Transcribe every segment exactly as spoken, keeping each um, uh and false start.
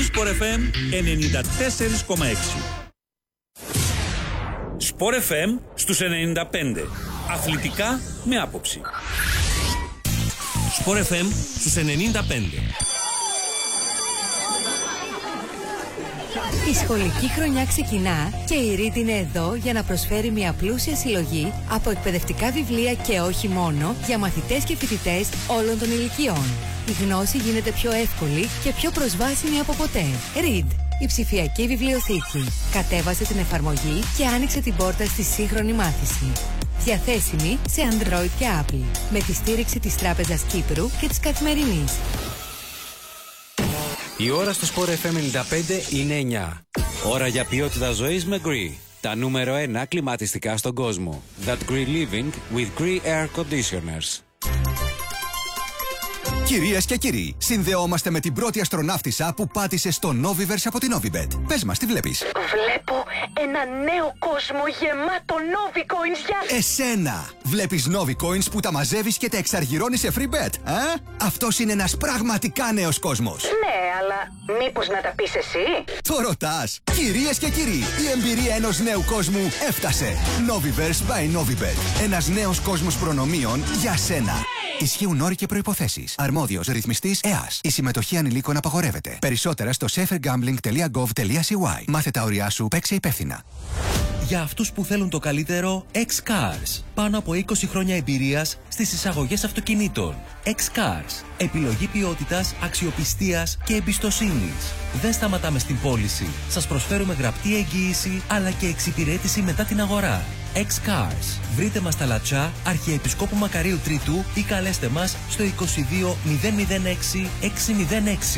Sport εφ εμ ενενήντα τέσσερα κόμμα έξι. Sport εφ εμ στους ενενήντα πέντε. Αθλητικά με άποψη. Sport εφ εμ στους ενενήντα πέντε. Η σχολική χρονιά ξεκινά και η Read είναι εδώ για να προσφέρει μια πλούσια συλλογή από εκπαιδευτικά βιβλία και όχι μόνο για μαθητές και φοιτητές όλων των ηλικιών. Η γνώση γίνεται πιο εύκολη και πιο προσβάσιμη από ποτέ. Read, η ψηφιακή βιβλιοθήκη. Κατέβασε την εφαρμογή και άνοιξε την πόρτα στη σύγχρονη μάθηση. Διαθέσιμη σε Android και Apple, με τη στήριξη της Τράπεζας Κύπρου και της Καθημερινής. Η ώρα στο Sport εφ εμ ενενήντα πέντε είναι εννιά. Ώρα για ποιότητα ζωής με Gree. Τα νούμερο ένα κλιματιστικά στον κόσμο. That Gree Living with Gree Air Conditioners. Κυρίες και κύριοι, συνδεόμαστε με την πρώτη αστροναύτισσα που πάτησε στο Noviverse από την Novibet. Πες μας, τι βλέπεις? Βλέπω ένα νέο κόσμο γεμάτο Novicoins για... Εσένα! Βλέπεις Novicoins που τα μαζεύεις και τα εξαργυρώνεις σε free bet, ε? Αυτός είναι ένας πραγματικά νέος κόσμος. Ναι, αλλά μήπως να τα πεις εσύ? Το ρωτάς! Κυρίες και κύριοι, η εμπειρία ενός νέου κόσμου έφτασε. Noviverse by Novibet. Ένας νέος κόσμος προνομίων για σένα. Ισχύουν όροι και προϋποθέσεις. Αρμόδιος ρυθμιστής ΕΑΣ. Η συμμετοχή ανηλίκων απαγορεύεται. Περισσότερα στο safer gambling τελεία gov τελεία c y. Μάθε τα όρια σου, παίξε υπεύθυνα. Για αυτούς που θέλουν το καλύτερο, X-Cars. Πάνω από είκοσι χρόνια εμπειρίας στις εισαγωγές αυτοκινήτων. X-Cars. Επιλογή ποιότητας, αξιοπιστίας και εμπιστοσύνης. Δεν σταματάμε στην πώληση. Σας προσφέρουμε γραπτή εγγύηση αλλά και εξυπηρέτηση μετά την αγορά. X-Cars. Βρείτε μας στα Λατσά, Αρχιεπισκόπου Μακαρίου Τρίτου ή καλέστε μας στο είκοσι δύο μηδέν μηδέν έξι έξι μηδέν έξι.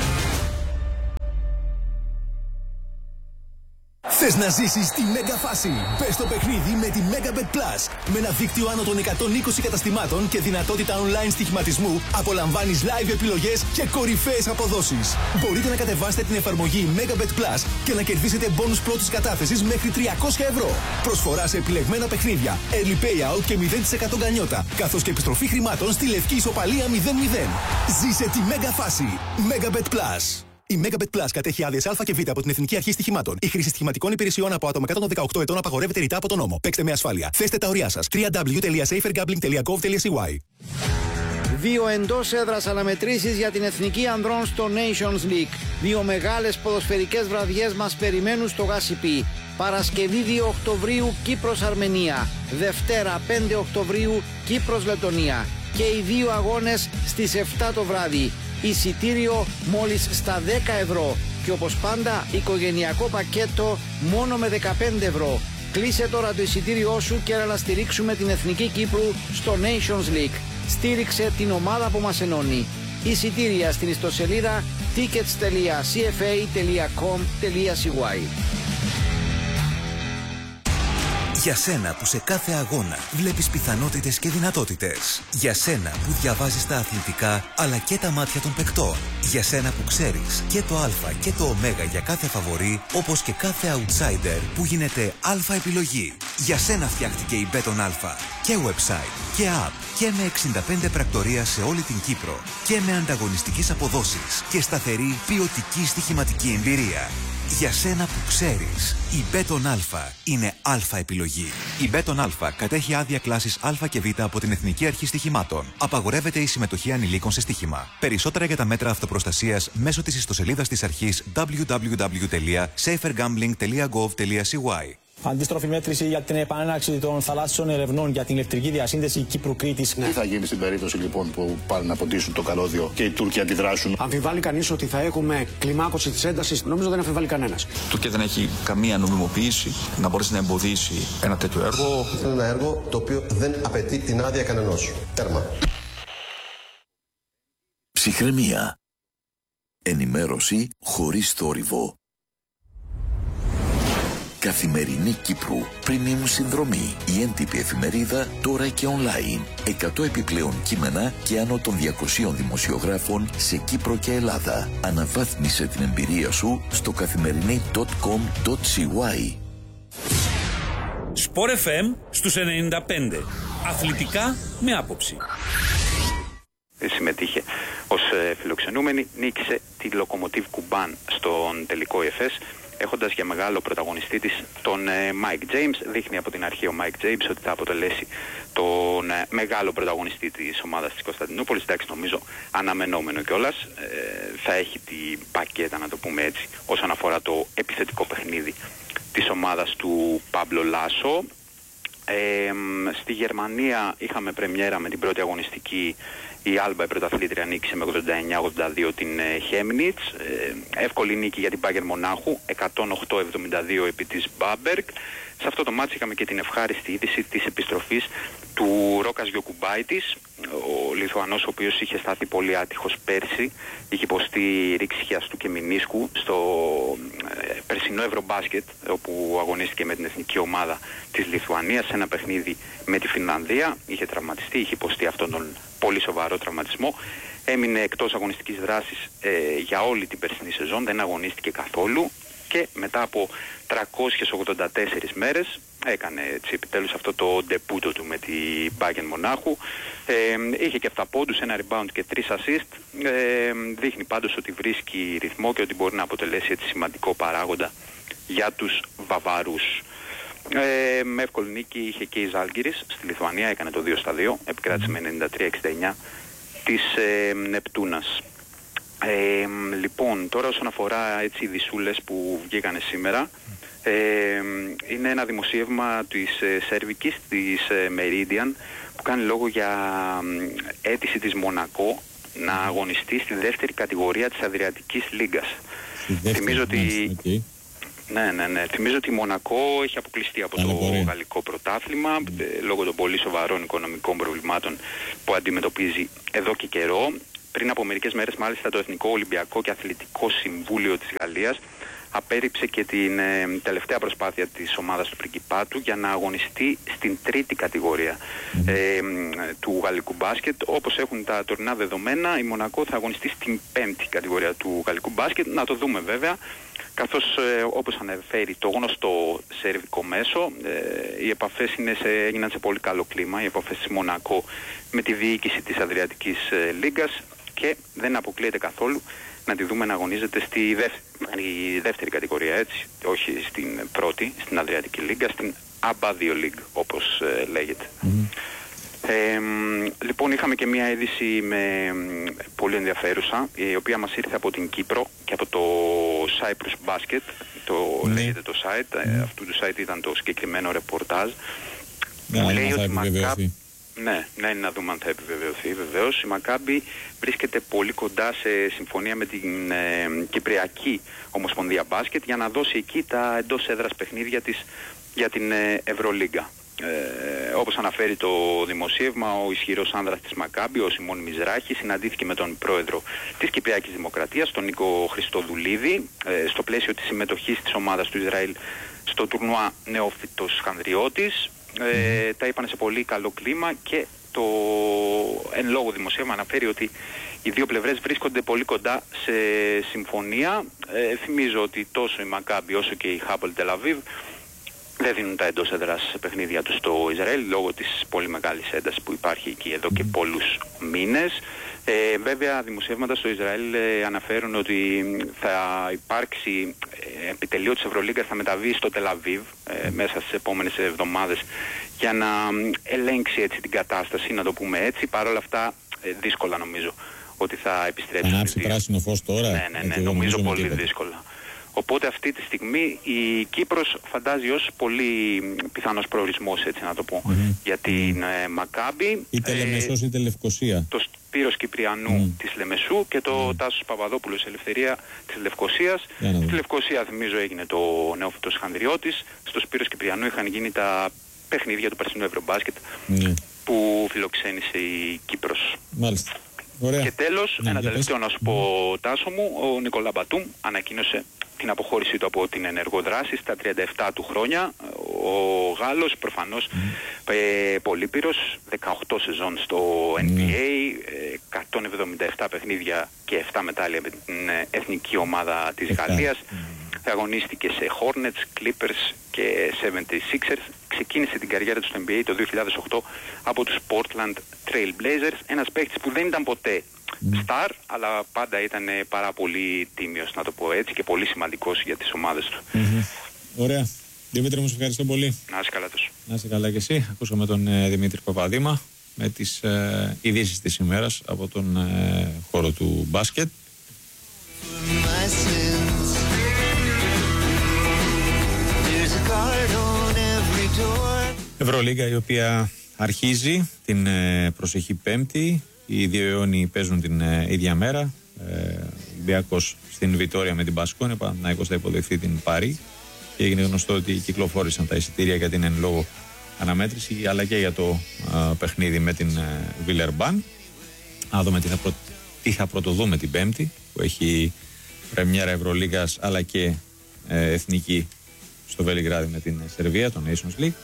Θες να ζήσεις τη μέγα φάση? Μπες στο παιχνίδι με τη Megabet Plus. Με ένα δίκτυο άνω των εκατόν είκοσι καταστημάτων και δυνατότητα online στοιχηματισμού, απολαμβάνεις live επιλογές και κορυφαίες αποδόσεις. Μπορείτε να κατεβάσετε την εφαρμογή Megabet Plus και να κερδίσετε μπόνους πρώτης κατάθεσης μέχρι τριακόσια ευρώ. Προσφορά σε επιλεγμένα παιχνίδια, early payout και μηδέν τοις εκατό γκανιότα, καθώς και επιστροφή χρημάτων στη λευκή ισοπαλία μηδέν μηδέν. Ζήσε τη μέγα φάση. Megabet Plus. Η Megabet Plus κατέχει άδειες Α και Β από την Εθνική Αρχή Στοιχημάτων. Η χρήση στοιχηματικών υπηρεσιών από άτομα κάτω των δεκαοκτώ ετών απαγορεύεται ρητά από τον νόμο. Παίξτε με ασφάλεια. Θέστε τα ωριά σας. double-u double-u double-u τελεία safer gambling τελεία gov τελεία c y. Δύο εντός έδρας αναμετρήσεις για την Εθνική Ανδρών στο Nations League. Δύο μεγάλες ποδοσφαιρικές βραδιές μας περιμένουν στο Γάσιπι. Παρασκευή δύο Οκτωβρίου Κύπρος-Αρμενία. Δευτέρα πέντε Οκτωβρίου Κύπρος-Λετωνία. Και οι δύο αγώνες στις επτά το βράδυ. Εισιτήριο μόλις στα δέκα ευρώ και όπως πάντα οικογενειακό πακέτο μόνο με δεκαπέντε ευρώ. Κλείσε τώρα το εισιτήριό σου και να στηρίξουμε την Εθνική Κύπρου στο Nations League. Στήριξε την ομάδα που μας ενώνει. Εισιτήρια στην ιστοσελίδα tickets τελεία c f a τελεία com τελεία c y. Για σένα που σε κάθε αγώνα βλέπεις πιθανότητες και δυνατότητες. Για σένα που διαβάζεις τα αθλητικά αλλά και τα μάτια των παικτών. Για σένα που ξέρεις και το α και το ω για κάθε φαβορί, όπως και κάθε outsider που γίνεται α επιλογή. Για σένα φτιάχτηκε η Μπέτον Α. Και website και app και με εξήντα πέντε πρακτορία σε όλη την Κύπρο. Και με ανταγωνιστικές αποδόσεις και σταθερή ποιοτική στοιχηματική εμπειρία. Για σένα που ξέρεις, η Μπέτον Α είναι Α επιλογή. Η Μπέτον Α κατέχει άδεια κλάσης Α και Β από την Εθνική Αρχή Στοιχημάτων. Απαγορεύεται η συμμετοχή ανηλίκων σε στοίχημα. Περισσότερα για τα μέτρα αυτοπροστασίας μέσω της ιστοσελίδας της αρχής double-u double-u double-u τελεία safer gambling τελεία gov τελεία c y. Αντίστροφη μέτρηση για την επανέναρξη των θαλάσσιων ερευνών για την ηλεκτρική διασύνδεση Κύπρου-Κρήτης. Τι θα γίνει στην περίπτωση λοιπόν που πάνε να ποτίσουν το καλώδιο και οι Τούρκοι αντιδράσουν? Αμφιβάλλει κανείς ότι θα έχουμε κλιμάκωση της έντασης? Νομίζω δεν αμφιβάλλει κανένας. Η Τουρκία δεν έχει καμία νομιμοποίηση να μπορέσει να εμποδίσει ένα τέτοιο έργο. Είναι ένα έργο το οποίο δεν απαιτεί την άδεια κανενός. Τέρμα. Ψυχραιμία. Ενημέρωση χωρίς θόρυβο. Καθημερινή Κύπρου, premium συνδρομή. Η έντυπη εφημερίδα τώρα και online. εκατό επιπλέον κείμενα και άνω των διακοσίων δημοσιογράφων σε Κύπρο και Ελλάδα. Αναβάθμισε την εμπειρία σου στο καθημερινή τελεία com τελεία c y. Sport εφ εμ στους ενενήντα πέντε. Αθλητικά με άποψη. Συμμετείχε ως ε, φιλοξενούμενη, νίκησε τη Λοκομοτίβ Κουμπάν στον τελικό ΕΦΕΣ, έχοντας για μεγάλο πρωταγωνιστή της τον ε, Mike James. Δείχνει από την αρχή ο Mike James ότι θα αποτελέσει τον ε, μεγάλο πρωταγωνιστή της ομάδας της Κωνσταντινούπολης. Εντάξει, νομίζω αναμενόμενο κιόλας. Ε, θα έχει την πακέτα, να το πούμε έτσι, όσον αφορά το επιθετικό παιχνίδι της ομάδας του Πάμπλο Λάσο. Ε, στη Γερμανία είχαμε πρεμιέρα με την πρώτη αγωνιστική. Η Άλμπα, η πρωταθλήτρια, νίκησε με ογδόντα εννιά ογδόντα δύο την ε, Χέμνιτς. Ε, εύκολη νίκη για την Bayern Μονάχου, εκατόν οκτώ εβδομήντα δύο επί της Μπάμπεργκ. Σε αυτό το μάτσο είχαμε και την ευχάριστη είδηση της επιστροφής του Ρόκας Γιοκουμπάιτης, ο Λιθουανός, ο οποίος είχε σταθεί πολύ άτυχος πέρσι, είχε υποστεί ρήξη χιαστού και μηνίσκου στο ε, περσινό Ευρωμπάσκετ, όπου αγωνίστηκε με την εθνική ομάδα της Λιθουανίας σε ένα παιχνίδι με τη Φινλανδία. Είχε τραυματιστεί, είχε υποστεί αυτόν τον πολύ σοβαρό τραυματισμό. Έμεινε εκτός αγωνιστικής δράσης ε, για όλη την περσινή σεζόν, δεν αγωνίστηκε καθόλου και μετά από τριακόσιες ογδόντα τέσσερις μέρες έκανε έτσι, επιτέλους αυτό το ντεπούτο του με τη Bayern Μονάχου. Ε, είχε και επτά πόντους, ένα rebound και τρεις assist. Ε, δείχνει πάντως ότι βρίσκει ρυθμό και ότι μπορεί να αποτελέσει έτσι σημαντικό παράγοντα για τους Βαβαρούς. Ε, με εύκολη νίκη είχε και η Ζάλγκιρις στη Λιθουανία, έκανε το δύο στα δύο, επικράτησε με ενενήντα τρία εξήντα εννιά της ε, Νεπτούνας. Ε, λοιπόν, τώρα όσον αφορά έτσι οι δισούλες που βγήκανε σήμερα, ε, είναι ένα δημοσίευμα της ε, Σέρβικης, της ε, Meridian, που κάνει λόγο για ε, αίτηση της Μονακό να αγωνιστεί στη δεύτερη κατηγορία της Αδριατικής Λίγκας. Θυμίζω ότι... Okay. Ναι, ναι, ναι. Θυμίζω ότι η Μονακό έχει αποκλειστεί από το μπορεί. γαλλικό πρωτάθλημα mm. ε, λόγω των πολύ σοβαρών οικονομικών προβλημάτων που αντιμετωπίζει εδώ και καιρό. Πριν από μερικές μέρες, μάλιστα, το Εθνικό Ολυμπιακό και Αθλητικό Συμβούλιο της Γαλλίας απέρριψε και την ε, τελευταία προσπάθεια της ομάδας του Πριγκιπάτου για να αγωνιστεί στην τρίτη κατηγορία mm. ε, του γαλλικού μπάσκετ. Όπως έχουν τα τωρινά δεδομένα, η Μονακό θα αγωνιστεί στην πέμπτη κατηγορία του γαλλικού μπάσκετ. Να το δούμε βέβαια, καθώς ε, όπως αναφέρει το γνωστό σερβικό μέσο, ε, οι επαφές είναι σε, έγιναν σε πολύ καλό κλίμα, οι επαφές της Μονακό με τη διοίκηση της Αδριατικής ε, Λίγκας, και δεν αποκλείεται καθόλου να τη δούμε να αγωνίζεται στη δεύτερη, δεύτερη κατηγορία, έτσι, όχι στην πρώτη, στην Αδριατική Λίγκα, στην άμπα δύο League, όπως ε, λέγεται. Mm-hmm. Ε, λοιπόν, είχαμε και μια είδηση με πολύ ενδιαφέρουσα, η οποία μας ήρθε από την Κύπρο και από το Cyprus Basket, το mm. λέγεται το site, mm. ε, αυτού του site ήταν το συγκεκριμένο ρεπορτάζ. Yeah, μου λέει ότι η Μακάμπι... Ναι, ναι, να δούμε αν θα επιβεβαιωθεί βεβαίως. Η Μακάμπι βρίσκεται πολύ κοντά σε συμφωνία με την ε, Κυπριακή Ομοσπονδία Μπάσκετ για να δώσει εκεί τα εντός έδρας παιχνίδια της για την ε, Ευρωλίγκα. Ε, όπως αναφέρει το δημοσίευμα, ο ισχυρός άνδρας της Μακάμπι, ο Σιμών Μιζράχη, συναντήθηκε με τον πρόεδρο της Κυπριακής Δημοκρατίας, τον Νίκο Χριστοδουλίδη, ε, στο πλαίσιο της συμμετοχής της ομάδας του Ισραήλ στο τουρνουά Νεόφυτος Χανδριώτης. Ε, τα είπαν σε πολύ καλό κλίμα και το εν λόγω δημοσίευμα αναφέρει ότι οι δύο πλευρές βρίσκονται πολύ κοντά σε συμφωνία. Ε, θυμίζω ότι τόσο η Μακάμπι όσο και η Χάπολ Τελαβίβ δεν δίνουν τα εντός έδρας παιχνίδια τους στο Ισραήλ λόγω της πολύ μεγάλης έντασης που υπάρχει εκεί εδώ και πολλούς μήνες. Ε, βέβαια, δημοσιεύματα στο Ισραήλ ε, αναφέρουν ότι θα υπάρξει ε, επιτελείο της Ευρωλίγκας, θα μεταβεί στο Τελαβίβ ε, μέσα στις επόμενες εβδομάδες για να ε, ελέγξει έτσι την κατάσταση, να το πούμε έτσι. Παρ' όλα αυτά, ε, δύσκολα νομίζω ότι θα επιστρέψει. Θα ανάψει πράσινο φως τώρα. Ναι, ναι, ναι, ναι, νομίζω πολύ τίποτα. δύσκολα. Οπότε αυτή τη στιγμή η Κύπρος φαντάζει ως πολύ πιθανός προορισμός, έτσι να το πω, mm-hmm. για την ε, Μακάμπι. Είτε Λεμεσός είτε Λευκοσία. Το Σπύρος Κυπριανού mm. της Λεμεσού και το mm. Τάσος Παπαδόπουλος Ελευθερία της Λευκοσίας. Yeah, Στη Λευκοσία, θυμίζω, έγινε το Νεόφυτος Χανδριώτης. Στο Σπύρος Κυπριανού είχαν γίνει τα παιχνίδια του περσινού Ευρωμπάσκετ mm. που φιλοξένησε η Κύπρος. Μάλιστα. Ωραία. Και τέλος, ναι, ένα τελευταίο πες. να σου πω, mm. Τάσο μου, ο Νικολά Μπατούμ ανακοίνωσε την αποχώρησή του από την ενεργό δράση στα τριάντα επτά του χρόνια. Ο Γάλλος προφανώς mm. ε, πολύπειρος, δεκαοκτώ σεζόν στο N B A, mm. εκατόν εβδομήντα επτά παιχνίδια και επτά μετάλλια με την εθνική ομάδα της Γαλλίας. Mm. Αγωνίστηκε σε Hornets, Clippers και εβδομήντα έξι ers. Ξεκίνησε την καριέρα του στο N B A το δύο χιλιάδες οκτώ από τους Portland Trail Blazers. Ένας παίκτης που δεν ήταν ποτέ στάρ, αλλά πάντα ήταν πάρα πολύ τίμιος, να το πω έτσι, και πολύ σημαντικός για τις ομάδες του. Mm-hmm. Ωραία. Δημήτρη, μου σε ευχαριστώ πολύ. Να είσαι καλά τόσο. Να είσαι καλά και εσύ. Ακούσαμε τον ε, Δημήτρη Παπαδήμα με τις ε, ειδήσεις της ημέρας από τον ε, χώρο του μπάσκετ. Ευρωλίγκα, η οποία αρχίζει την ε, προσεχή Πέμπτη. Οι δύο αιώνιοι παίζουν την ε, ίδια μέρα. Ε, Ολυμπιακός στην Βιτόρια με την Μπασκόνια, Παναθηναϊκός θα υποδεχθεί την Πάρη. Και έγινε γνωστό ότι κυκλοφόρησαν τα εισιτήρια για την εν λόγω αναμέτρηση, αλλά και για το ε, παιχνίδι με την ε, Βιλερμπάν. Να δούμε τι θα, προ... τι θα πρωτοδούμε την Πέμπτη, που έχει πρεμιέρα Ευρωλίγκας αλλά και ε, εθνική στο Βελιγράδι με την Σερβία, το Nations League.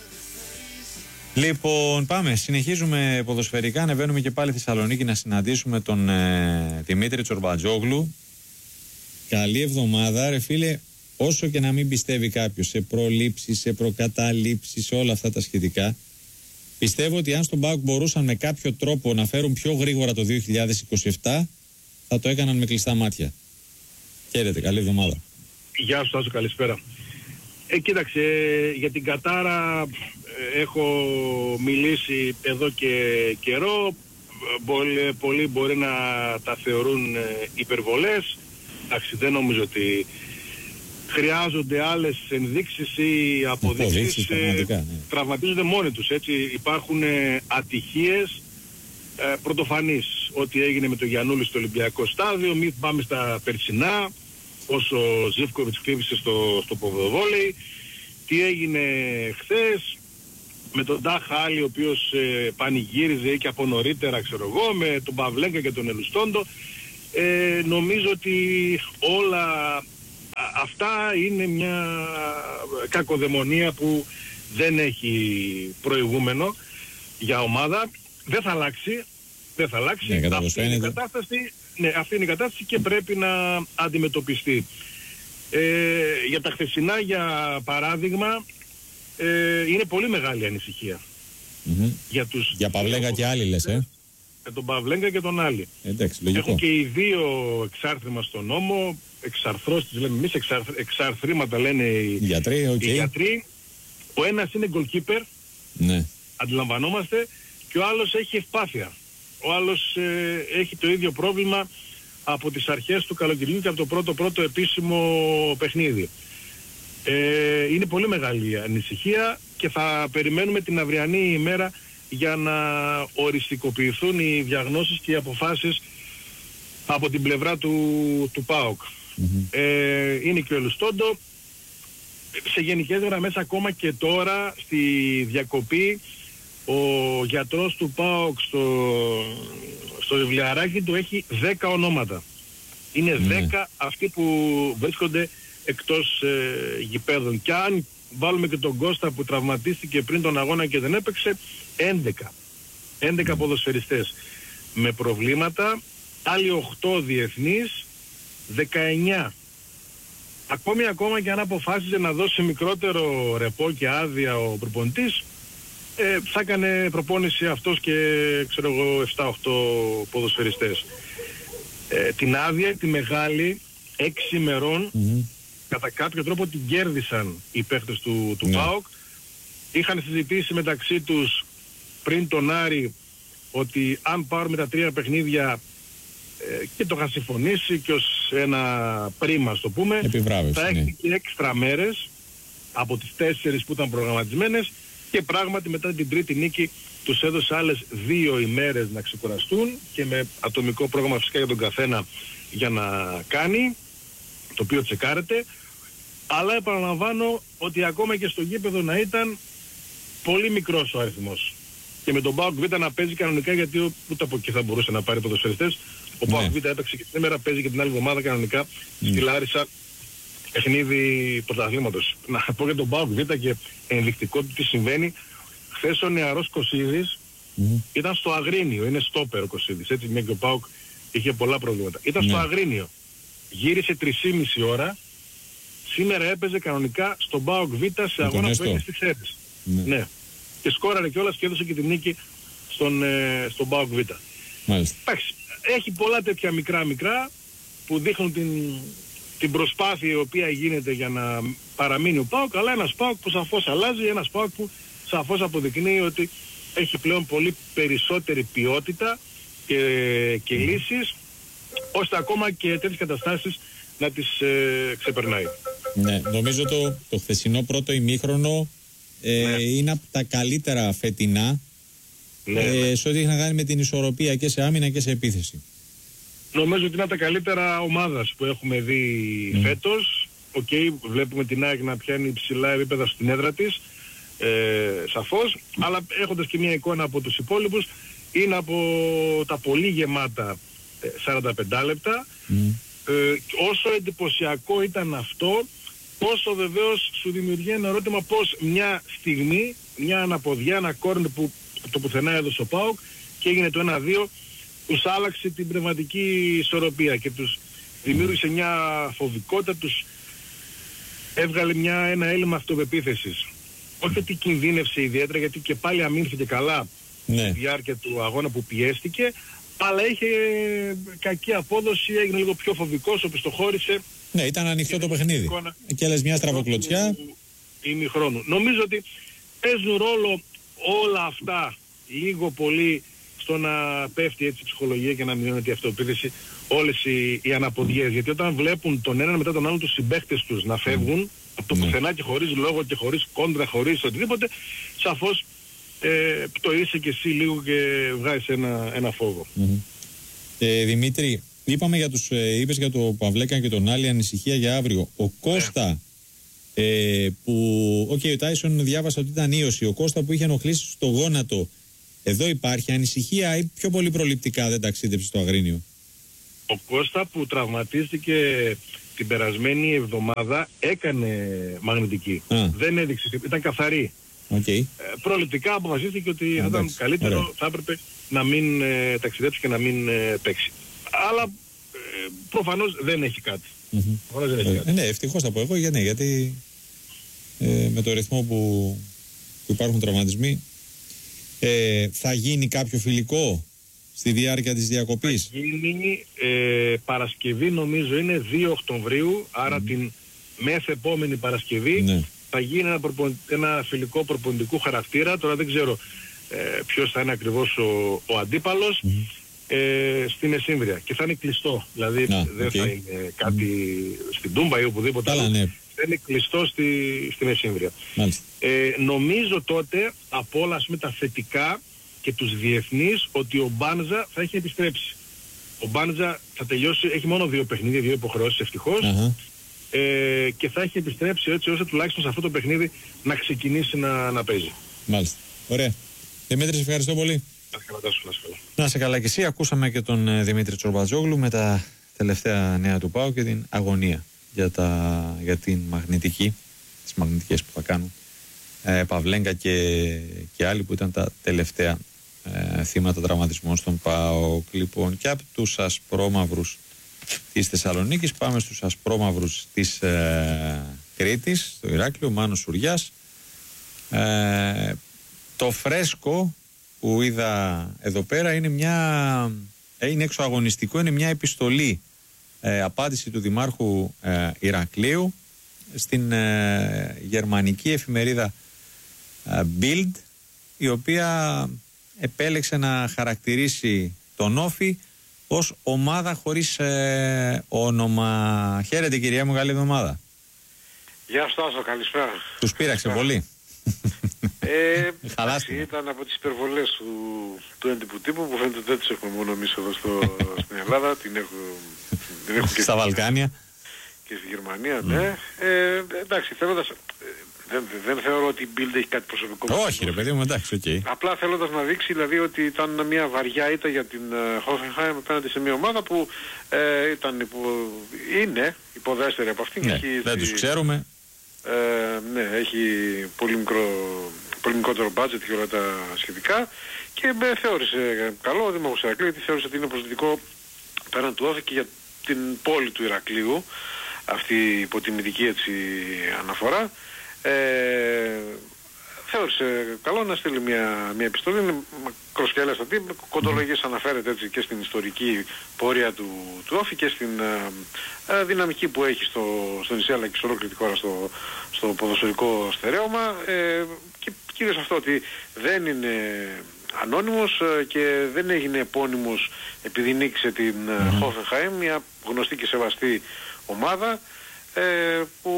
Λοιπόν, πάμε. Συνεχίζουμε ποδοσφαιρικά. Ανεβαίνουμε και πάλι στη Θεσσαλονίκη να συναντήσουμε τον ε, Δημήτρη Τσορμπατζόγλου. Καλή εβδομάδα, ρε φίλε. Όσο και να μην πιστεύει κάποιος σε προλήψεις, σε προκαταλήψεις, σε όλα αυτά τα σχετικά, πιστεύω ότι αν στον ΠΑΟΚ μπορούσαν με κάποιο τρόπο να φέρουν πιο γρήγορα το δύο χιλιάδες είκοσι επτά, θα το έκαναν με κλειστά μάτια. Χαίρετε, καλή εβδομάδα. Γεια σου, Τάσο, καλησπέρα. Ε, κοίταξε, για την Κατάρα ε, έχω μιλήσει εδώ και καιρό. Πολλοί, πολλοί μπορεί να τα θεωρούν ε, υπερβολές. Εντάξει, δεν νομίζω ότι χρειάζονται άλλες ενδείξεις ή αποδείξεις. Ε, ναι. Τραυματίζονται μόνοι τους, έτσι. Υπάρχουν ε, ατυχίες ε, πρωτοφανείς. Ό,τι έγινε με τον Γιαννούλη στο Ολυμπιακό στάδιο, μην πάμε στα περσινά, όσο ο Ζίβκοβιτς χτύπησε στο, στο ποδοβόλεϊ, τι έγινε χθες με τον Ντάχα Άλλη, ο οποίος ε, πανηγύριζε και από νωρίτερα, ξέρω εγώ, με τον Παυλέγκα και τον Ελουστόντο. Ε, νομίζω ότι όλα αυτά είναι μια κακοδαιμονία που δεν έχει προηγούμενο για ομάδα. Δεν θα αλλάξει. Δεν θα αλλάξει. Ναι, αυτή, είναι η κατάσταση, ναι, αυτή είναι η κατάσταση και πρέπει να αντιμετωπιστεί. Ε, για τα χθεσινά, για παράδειγμα, ε, είναι πολύ μεγάλη ανησυχία. Mm-hmm. Για, τους, για Παυλέγκα και άλλοι λες, ε? Για τον Παυλέγκα και τον Άλλη. Εντάξει, λογικό. Έχουν και οι δύο εξάρθρημα στον νόμο, εξαρθρώσεις λέμε εμείς, εξαρθ, εξαρθρήματα λένε οι γιατροί. Okay. Οι γιατροί. Ο ένας είναι goalkeeper, ναι. Αντιλαμβανόμαστε, και ο άλλος έχει ευπάθεια. Ο άλλος ε, έχει το ίδιο πρόβλημα από τις αρχές του καλοκαιριού και από το πρώτο πρώτο επίσημο παιχνίδι. Ε, είναι πολύ μεγάλη ανησυχία και θα περιμένουμε την αυριανή ημέρα για να οριστικοποιηθούν οι διαγνώσεις και οι αποφάσεις από την πλευρά του, του ΠΑΟΚ. Mm-hmm. Ε, είναι και ο Ελουστόντο. Σε γενικές γραμμές ακόμα και τώρα στη διακοπή ο γιατρός του ΠΑΟΚ στο, στο βιβλιαράκι του έχει δέκα ονόματα. Είναι δέκα mm. αυτοί που βρίσκονται εκτός ε, γηπέδων. Και αν βάλουμε και τον Κώστα που τραυματίστηκε πριν τον αγώνα και δεν έπαιξε, έντεκα. έντεκα ποδοσφαιριστές με προβλήματα, άλλοι οκτώ διεθνείς, δεκαεννιά. Ακόμη ακόμα και αν αποφάσιζε να δώσει μικρότερο ρεπό και άδεια ο προπονητής, ε, θα έκανε προπόνηση αυτός και ξέρω εγώ επτά οκτώ ποδοσφαιριστές. Ε, την άδεια, τη μεγάλη, έξι ημερών, mm-hmm. κατά κάποιο τρόπο την κέρδισαν οι παίχτες του, του yeah. ΠΑΟΚ. Είχαν συζητήσει μεταξύ τους πριν τον Άρη ότι αν πάρουμε τα τρία παιχνίδια, ε, και το είχαν συμφωνήσει και ως ένα πρίμα, το πούμε, θα έχει ναι. και έξτρα μέρες από τις τέσσερις που ήταν προγραμματισμένες, και πράγματι μετά την τρίτη νίκη τους έδωσε άλλες δύο ημέρες να ξεκουραστούν και με ατομικό πρόγραμμα φυσικά για τον καθένα για να κάνει, το οποίο τσεκάρεται. Αλλά επαναλαμβάνω ότι ακόμα και στο γήπεδο να ήταν πολύ μικρός ο αριθμός. Και με τον ΠΑΟΚ Β να παίζει κανονικά, γιατί ούτε από εκεί θα μπορούσε να πάρει ποδοσφαιριστές. Ο ΠΑΟΚ Β έπαιξε και σήμερα, παίζει και την άλλη εβδομάδα κανονικά mm. στη Λάρισα παιχνίδι πρωταθλήματος. Να πω για τον ΠΑΟΚ Β και ενδεικτικό του τι συμβαίνει. Χθες ο νεαρός Κωσίδης mm. ήταν στο Αγρίνιο, είναι στόπερ ο Κωσίδης, έτσι, μια και ο ΠΑΟΚ είχε πολλά προβλήματα. Ήταν mm. στο Αγρίνιο. Γύρισε τρεισήμιση ώρα. Σήμερα έπαιζε κανονικά στον ΠΑΟΚ Β σε αγώνα που έγινε στις Σέρες. Ναι. ναι. Και σκόραρε κιόλας και έδωσε και την νίκη στον, ε, στον ΠΑΟΚ Β. Μάλιστα. Εντάξει, έχει πολλά τέτοια μικρά μικρά που δείχνουν την, την προσπάθεια η οποία γίνεται για να παραμείνει ο ΠΑΟΚ, αλλά ένας ΠΑΟΚ που σαφώς αλλάζει, ένας ΠΑΟΚ που σαφώς αποδεικνύει ότι έχει πλέον πολύ περισσότερη ποιότητα και, και λύσεις, ώστε ακόμα και τέτοιες καταστάσεις να τις ε, ξεπερνάει. Ναι, νομίζω το, το χθεσινό πρώτο ημίχρονο ε, ναι. είναι από τα καλύτερα φετινά, ναι, ε, ναι. σε ό,τι έχει να κάνει με την ισορροπία και σε άμυνα και σε επίθεση. Νομίζω ότι είναι από τα καλύτερα ομάδας που έχουμε δει mm. φέτος. Οκ, okay, βλέπουμε την ΑΕΚ να πιάνει υψηλά επίπεδα στην έδρα της, ε, σαφώς, αλλά έχοντας και μια εικόνα από τους υπόλοιπους, είναι από τα πολύ γεμάτα ε, σαράντα πέντε λεπτά. Mm. Ε, όσο εντυπωσιακό ήταν αυτό, όσο βεβαίως σου δημιουργεί ένα ερώτημα πώς μια στιγμή, μια αναποδιά, ένα κόρνερ που το πουθενά έδωσε ο ΠΑΟΚ και έγινε το ένα δύο, τους άλλαξε την πνευματική ισορροπία και τους δημιούργησε μια φοβικότητα, τους έβγαλε μια, ένα έλλειμμα αυτοπεποίθησης. Όχι ότι κινδύνευσε ιδιαίτερα, γιατί και πάλι αμήνθηκε καλά ναι. στη διάρκεια του αγώνα που πιέστηκε, αλλά είχε κακή απόδοση, έγινε λίγο πιο φοβικός, οπισθοχώρησε. Ναι, ήταν ανοιχτό το παιχνίδι. Εικόνα. Και λες μια στραβοκλωτσιά. Ημιχρόνου. Νομίζω ότι παίζουν ρόλο όλα αυτά λίγο πολύ στο να πέφτει έτσι η ψυχολογία και να μειώνεται η αυτοπεποίθηση, όλες οι, οι αναποδιές. Γιατί όταν βλέπουν τον έναν μετά τον άλλον τους συμπαίχτες τους να φεύγουν από το πουθενά και χωρίς λόγο και χωρίς κόντρα, χωρίς οτιδήποτε, σαφώς ε, πτωείσαι και εσύ λίγο και βγάζεις ένα, ένα φόβο. Mm-hmm. ε, Δημήτρη, είπαμε για τους, ε, είπες για το Παυλέκα και τον άλλη ανησυχία για αύριο. Ο Κώστα ε, που, οκ, okay, ο Τάισον διάβασα ότι ήταν ίωση, ο Κώστα που είχε ενοχλήσει στο γόνατο, εδώ υπάρχει ανησυχία ή πιο πολύ προληπτικά δεν ταξίδεψε στο Αγρίνιο? Ο Κώστα που τραυματίστηκε την περασμένη εβδομάδα έκανε μαγνητική. Α. Δεν έδειξε, ήταν καθαρή. Okay. Ε, προληπτικά αποφασίστηκε ότι θα ήταν καλύτερο, ωραία. Θα έπρεπε να μην ε, ταξιδέψει και να μην ε, παίξει. Αλλά ε, προφανώς δεν έχει κάτι. Mm-hmm. Προφανώς δεν έχει ε, κάτι. Ναι, ευτυχώς θα πω εγώ, για, ναι, γιατί ε, με το ρυθμό που, που υπάρχουν τραυματισμοί, ε, θα γίνει κάποιο φιλικό στη διάρκεια της διακοπής? Θα γίνει ε, Παρασκευή, νομίζω είναι δύο Οκτωβρίου, άρα mm. την μεθεπόμενη Παρασκευή, ναι. θα γίνει ένα, προπον, ένα φιλικό προπονητικού χαρακτήρα. Τώρα δεν ξέρω ε, ποιος θα είναι ακριβώς ο, ο αντίπαλος, mm. ε, στην Μεσήμβρια, και θα είναι κλειστό, δηλαδή ah, δεν okay. θα είναι κάτι mm. στην Τούμπα ή οπουδήποτε άλλο. Ναι. Θα είναι κλειστό στη, στη Μεσήμβρια. Ε, νομίζω τότε από όλα με τα θετικά και τους διεθνείς ότι ο Μπάνζα θα έχει επιστρέψει. Ο Μπάνζα θα τελειώσει, έχει μόνο δύο παιχνίδια, δύο υποχρεώσεις ευτυχώς, uh-huh. ε, και θα έχει επιστρέψει έτσι ώστε τουλάχιστον σε αυτό το παιχνίδι να ξεκινήσει να, να παίζει. Μάλιστα. Ωραία. Δημήτρη, ευχαριστώ πολύ. Να σε καλά, σου, να, να σε καλά και εσύ. Ακούσαμε και τον ε, Δημήτρη Τσορμπατζόγλου με τα τελευταία νέα του ΠΑΟ και την αγωνία για, τα, για την μαγνητική, τις μαγνητικές που θα κάνουν ε, Παυλέγκα και, και άλλοι που ήταν τα τελευταία ε, θύματα τραυματισμών στον ΠΑΟΚ. Λοιπόν, και από τους ασπρόμαυρους της Θεσσαλονίκης πάμε στους ασπρόμαυρους της ε, Κρήτης, στο Ηράκλειο, Μάνος Σουριάς. Ε, το φρέσκο που είδα εδώ πέρα είναι μια, είναι εξωαγωνιστικό, είναι μια επιστολή, ε, απάντηση του Δημάρχου ε, Ηρακλείου στην ε, γερμανική εφημερίδα ε, Bild, η οποία επέλεξε να χαρακτηρίσει τον Όφη ως ομάδα χωρίς ε, όνομα. Χαίρετε κυρία μου, καλή εβδομάδα. Γεια σου Τάσο, καλησπέρα. Τους πείραξε πολύ. Ε, εντάξει, ήταν από τις υπερβολές του, του έντυπου τύπου που φαίνεται δεν τις έχουμε μόνο εμείς εδώ στο, στην Ελλάδα, την έχω, την έχω και στα Βαλκάνια και στη Γερμανία, mm. ναι. Ε, εντάξει, θέλοντας, δεν, δεν θεωρώ ότι η Bild έχει κάτι προσωπικό. Όχι ρε παιδί μου, εντάξει, οκ. Okay. Απλά θέλοντας να δείξει δηλαδή ότι ήταν μια βαριά ήττα για την Hoffenheim απέναντι σε μια ομάδα που ε, ήταν υπο, είναι υποδέστερη από αυτήν. Ναι, έχει, δεν τους ξέρουμε. Ε, ναι, έχει πολύ, μικρό, πολύ μικρότερο budget και όλα τα σχετικά και με θεώρησε καλό ο Δήμαρχος Ηρακλείου, γιατί θεώρησε ότι είναι προσδυτικό πέραν του Όφη και για την πόλη του Ηρακλείου αυτή η υποτιμητική έτσι αναφορά. Ε, θεώρησε καλό να στείλει μια, μια επιστολή. Είναι μακροσκελέστατη, κοντολογίες αναφέρεται έτσι και στην ιστορική πορεία του, του Όφη και στην ε, ε, δυναμική που έχει στο, στο νησί αλλά και σε ολόκληρη τη χώρα στο, στο ποδοσφαιρικό στερέωμα. Ε, και κυρίως αυτό ότι δεν είναι ανώνυμος και δεν έγινε επώνυμος επειδή νίκησε την Hoffenheim, μια γνωστή και σεβαστή ομάδα ε, που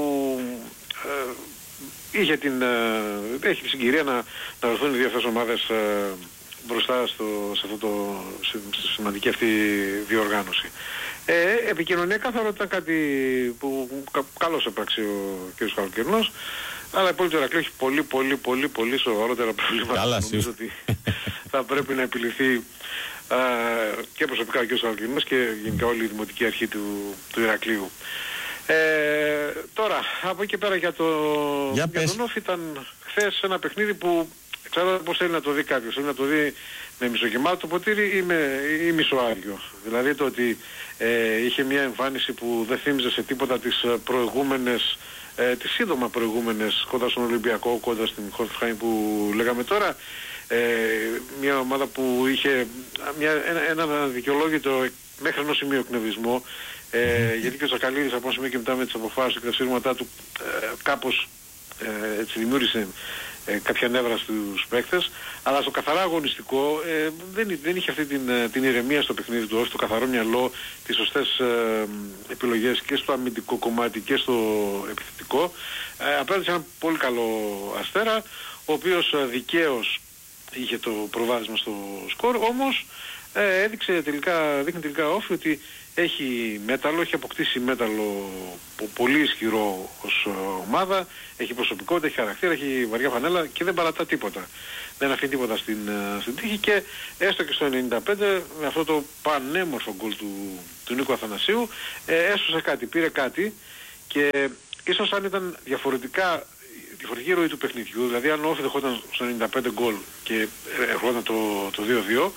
ε, είχε την, ε, έχει τη συγκυρία να, να βρεθούν οι δύο αυτές ομάδες ε, μπροστά στο, σε, αυτό το, σε, στη σημαντική αυτή διοργάνωση. Ε, επικοινωνιακά θεωρώ ότι ήταν κάτι που κα, καλώς έπραξε ο κ. Καλοκαιρινός, αλλά η πόλη του Ηρακλείου έχει πολύ πολύ πολύ πολύ σοβαρότερα προβλήματα. Καλά, νομίζω ότι θα πρέπει να επιληθεί α, και προσωπικά ο κ. Καλοκαιρινός και γενικά όλη η δημοτική αρχή του, του Ηρακλείου. Ε, τώρα, από εκεί πέρα για, το, για, για τον Όφη ήταν χθες ένα παιχνίδι που ξέρω πώς θέλει να το δει κάποιος. Θέλει να το δει με μισογεμάτο ποτήρι ή, με, ή μισοάριο. Δηλαδή το ότι ε, είχε μια εμφάνιση που δεν θύμιζε σε τίποτα τις προηγούμενες, ε, τις σύντομα προηγούμενες κοντά στον Ολυμπιακό, κοντά στην Hoffenheim που λέγαμε τώρα. Ε, μια ομάδα που είχε μια, ένα, ένα δικαιολόγητο μέχρι ενός σημείου εκνευρισμό. Ε, γιατί και ο Τσακαλίδης από ένα σημείο και μετά με τις αποφάσεις και τα σύρματά του ε, κάπως ε, έτσι δημιούργησε ε, κάποια νεύρα στους παίκτες, αλλά στο καθαρά αγωνιστικό ε, δεν, δεν είχε αυτή την, την ηρεμία στο παιχνίδι του, στο καθαρό μυαλό, τις σωστές ε, επιλογές και στο αμυντικό κομμάτι και στο επιθετικό. Ε, απέδειξε ένα πολύ καλό Αστέρα, ο οποίος ε, δικαίως είχε το προβάδισμα στο σκορ, όμως ε, έδειξε τελικά, δείχνει τελικά Όφη ότι έχει μέταλλο, έχει αποκτήσει μέταλλο πολύ ισχυρό ως ομάδα, έχει προσωπικότητα, έχει χαρακτήρα, έχει βαριά φανέλα και δεν παρατά τίποτα. Δεν αφήνει τίποτα στην, στην τύχη και έστω και στο ενενήντα πέντε με αυτό το πανέμορφο γκολ του, του Νίκου Αθανασίου ε, έσωσε κάτι, πήρε κάτι και ίσως αν ήταν διαφορετικά διαφορετική ροή του παιχνιδιού, δηλαδή αν ο Όφη δεχόταν στο ενενήντα πέντε γκολ και ερχόταν το, το δύο δύο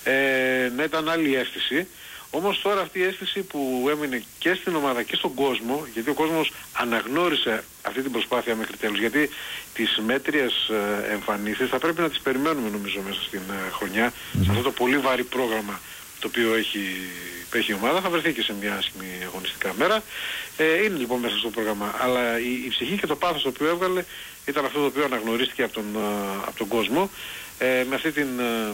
ε, να ήταν άλλη αίσθηση. Όμως τώρα αυτή η αίσθηση που έμεινε και στην ομάδα και στον κόσμο, γιατί ο κόσμος αναγνώρισε αυτή την προσπάθεια μέχρι τέλους, γιατί τις μέτριες ε, εμφανίσεις θα πρέπει να τις περιμένουμε νομίζω μέσα στην ε, χρονιά, mm-hmm. σε αυτό το πολύ βαρύ πρόγραμμα το οποίο έχει, έχει η ομάδα, θα βρεθεί και σε μια άσχημη αγωνιστικά μέρα. Ε, είναι λοιπόν μέσα στο πρόγραμμα, αλλά η, η ψυχή και το πάθος το οποίο έβγαλε ήταν αυτό το οποίο αναγνωρίστηκε από τον, ε, από τον κόσμο, ε, με αυτή την... Ε,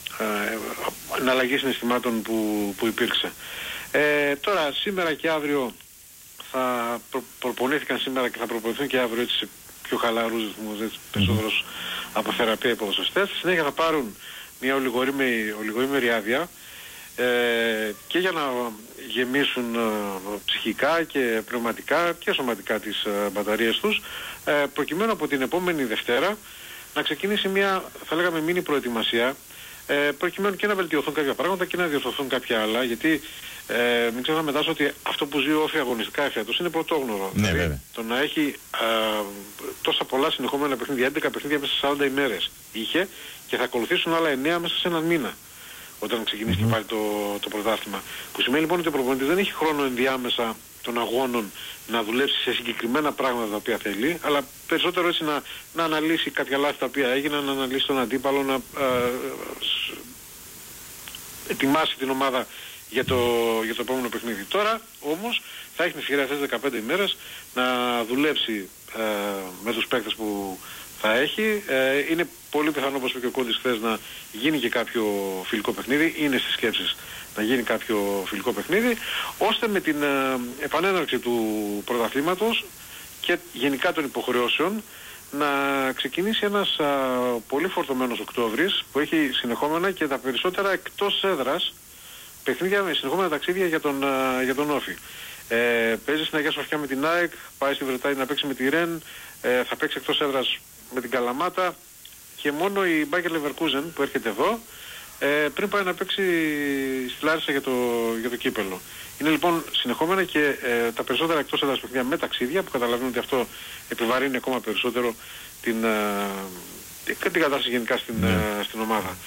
εναλλαγή συναισθημάτων που, που υπήρξε. Ε, τώρα σήμερα και αύριο θα προ, προπονήθηκαν σήμερα και θα προπονηθούν και αύριο έτσι σε πιο χαλαρούς ρυθμούς, έτσι περισσότερος από θεραπεία οι ποδοσφαιριστές. Στη συνέχεια θα πάρουν μια ολιγορήμερη, ολιγορήμερη άδεια ε, και για να γεμίσουν ε, ψυχικά και πνευματικά και σωματικά τις ε, μπαταρίες τους ε, προκειμένου από την επόμενη Δευτέρα να ξεκινήσει μια, θα λέγαμε, μίνι προετοιμασία Ε, προκειμένου και να βελτιωθούν κάποια πράγματα και να διορθωθούν κάποια άλλα, γιατί ε, μην ξεχνάμε μετά ότι αυτό που ζει ο Όφη αγωνιστικά εφέτος είναι πρωτόγνωρο. Ναι, δηλαδή, βέβαια. το να έχει α, τόσα πολλά συνεχόμενα παιχνίδια, έντεκα παιχνίδια μέσα σε σαράντα ημέρες είχε και θα ακολουθήσουν άλλα εννέα μέσα σε έναν μήνα όταν ξεκινήσει mm-hmm. και πάλι το, το πρωτάθλημα. Που σημαίνει λοιπόν ότι ο προπονητής δεν έχει χρόνο ενδιάμεσα των αγώνων να δουλέψει σε συγκεκριμένα πράγματα τα οποία θέλει, αλλά περισσότερο έτσι να, να αναλύσει κάποια λάθη τα οποία έγιναν, να αναλύσει τον αντίπαλο, να α, σ, ετοιμάσει την ομάδα για το, για το επόμενο παιχνίδι. Τώρα όμως θα έχει την ευκαιρία αυτές τις δεκαπέντε ημέρες να δουλέψει α, με τους παίκτες που θα έχει. Ε, είναι πολύ πιθανό, όπως είπε και ο Κόντης χθες, να γίνει και κάποιο φιλικό παιχνίδι. Είναι στις σκέψεις να γίνει κάποιο φιλικό παιχνίδι, ώστε με την ε, επανέναρξη του πρωταθλήματος και γενικά των υποχρεώσεων να ξεκινήσει ένας α, πολύ φορτωμένος Οκτώβρης που έχει συνεχόμενα και τα περισσότερα εκτός έδρας παιχνίδια με συνεχόμενα ταξίδια για τον, α, για τον Όφη. Ε, παίζει στην Αγία Σοφιά με την ΑΕΚ, πάει στη Βρετάνη να παίξει με τη Ρεν, ε, θα παίξει εκτός έδρας με την Καλαμάτα και μόνο η Bayer Leverkusen που έρχεται εδώ ε, πριν πάει να παίξει στη Λάρισα για το, για το κύπελο. Είναι λοιπόν συνεχόμενα και ε, τα περισσότερα εκτός έδρας παιχνίδια με ταξίδια που καταλαβαίνουν ότι αυτό επιβαρύνει ακόμα περισσότερο την, ε, την κατάσταση γενικά στην, ε, στην ομάδα.